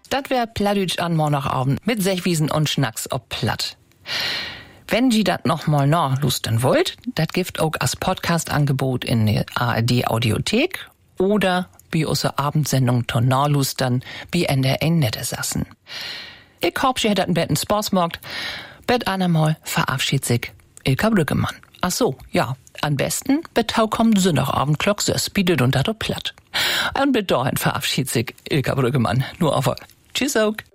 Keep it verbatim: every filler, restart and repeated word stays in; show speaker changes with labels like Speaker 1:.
Speaker 1: Das wär Plattdütsch an Montagabend mit Sechwiesen und Schnacks ob Platt. Wenn Sie dat noch mal nachlusten wollt, dat gibt auch als Podcast-Angebot in der A R D-Audiothek oder bei unserer Abendsendung Tonalustern bei N D R Nette-Sassen. Ich hoffe, ihr hättet ein bisschen Spaß gemacht. Bet einmal verabschiedet sich Ilka Brüggemann. Ach so, ja, am besten betau kommt Sonntagabend Glock sechs, bietet und dat platt. Und bis dahin verabschiedet sich Ilka Brüggemann. Nur auf Tschüss auch.